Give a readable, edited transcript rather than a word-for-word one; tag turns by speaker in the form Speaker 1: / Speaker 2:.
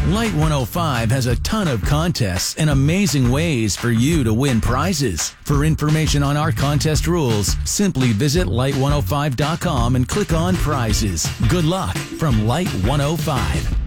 Speaker 1: Light 105 has a ton of contests and amazing ways for you to win prizes. For information on our contest rules, simply visit light105.com and click on prizes. Good luck from Light 105.